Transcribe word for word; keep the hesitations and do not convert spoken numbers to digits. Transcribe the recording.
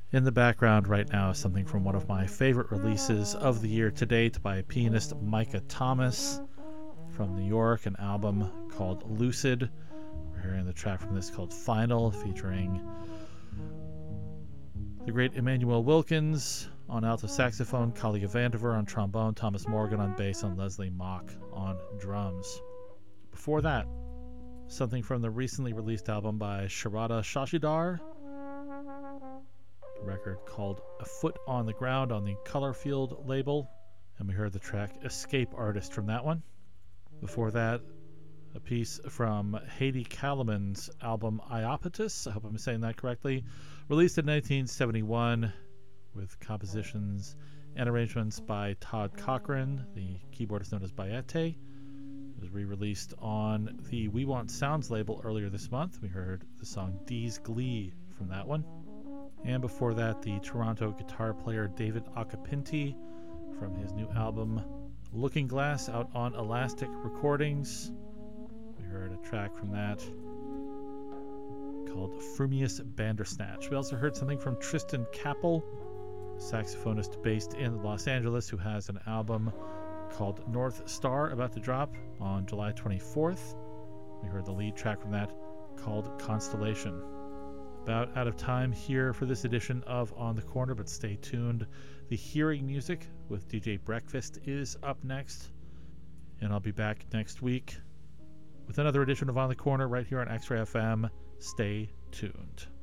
In the background right now is something from one of my favorite releases of the year to date by pianist Micah Thomas from New York, an album called Lucid. We're hearing the track from this called Final, featuring the great Emmanuel Wilkins on alto saxophone, Kalia Vandiver on trombone, Thomas Morgan on bass, and Leslie Mock on drums. Before that, something from the recently released album by Sharada Shashidar, a record called A Foot on the Ground on the Colorfield label, and we heard the track Escape Artist from that one. Before that, a piece from Heidi Kalaman's album Iopetus, I hope I'm saying that correctly, released in nineteen seventy-one with compositions and arrangements by Todd Cochran. The keyboardist known as Bayete. It was re-released on the We Want Sounds label earlier this month. We heard the song Dee's Glee from that one. And before that, the Toronto guitar player David Acapinti from his new album Looking Glass, out on Elastic Recordings. We heard a track from that called Frumious Bandersnatch. We also heard something from Tristan Kappel, saxophonist based in Los Angeles, who has an album called North Star about to drop on July twenty-fourth. We heard the lead track from that called Constellation. About out of time here for this edition of On the Corner, but stay tuned. The Hearing Music with D J Breakfast is up next, and I'll be back next week with another edition of On the Corner right here on X-Ray F M. Stay tuned.